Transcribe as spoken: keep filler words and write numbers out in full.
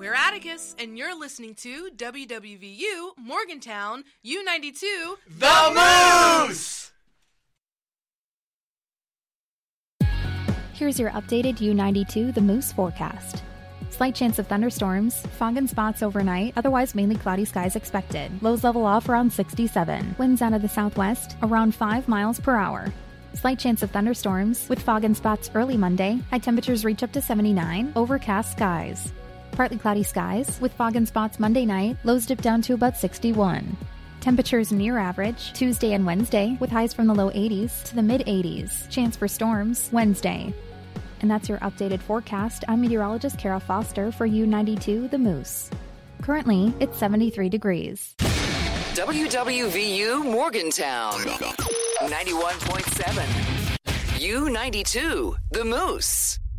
We're Atticus, and you're listening to W W V U Morgantown U ninety-two The Moose! Here's your updated U ninety-two The Moose forecast. Slight chance of thunderstorms, fog and spots overnight, otherwise mainly cloudy skies expected. Lows level off around sixty-seven. Winds out of the southwest around five miles per hour. Slight chance of thunderstorms, with fog and spots early Monday. High temperatures reach up to seventy-nine. Overcast skies. Partly cloudy skies, with fog and spots Monday night. Lows dip down to about sixty-one. Temperatures near average Tuesday and Wednesday, with highs from the low eighties to the mid eighties. Chance for storms Wednesday. And that's your updated forecast. I'm meteorologist Kara Foster for U ninety-two The Moose. Currently, it's seventy-three degrees. W W V U Morgantown, ninety-one point seven. U ninety-two The Moose.